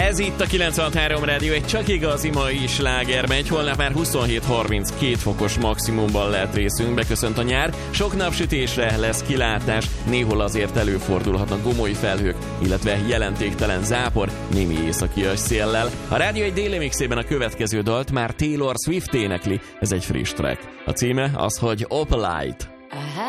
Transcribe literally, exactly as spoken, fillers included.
Ez itt a kilencvenhat három Rádió, egy csak igazi mai sláger megy. Holnap már huszonhét harminckét fokos maximumban lehet részünk, beköszönt a nyár. Sok napsütésre lesz kilátás, néhol azért előfordulhatnak gomoly felhők, illetve jelentéktelen zápor, némi északias széllel. A Rádió egy déli mixében a következő dalt már Taylor Swift énekli, ez egy friss track. A címe az, hogy Opalite.